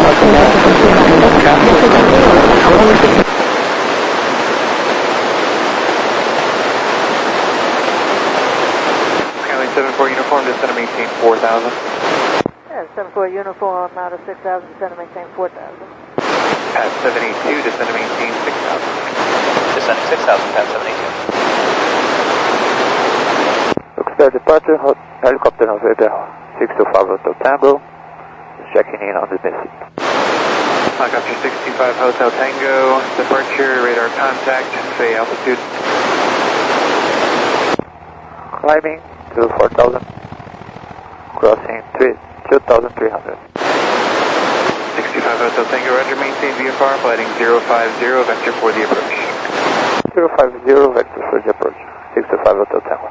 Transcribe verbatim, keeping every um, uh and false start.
seven four uniform, descend and maintain four thousand. Yeah, seven four uniform, out of six thousand, descend and maintain four thousand. Pass seven eight two, descend and maintain six thousand. Descending six thousand, pass seven eight two. Luxor departure, helicopter November six two five Hotel Tango, checking in on the missing. Helicopter six two five Hotel Tango, departure, radar contact, Fay altitude. Climbing to four thousand, crossing two thousand three hundred. six two five Hotel Tango, roger, maintain V F R, flighting zero five zero, vector for the approach. zero five zero, vector for the approach, six two five Hotel Tango.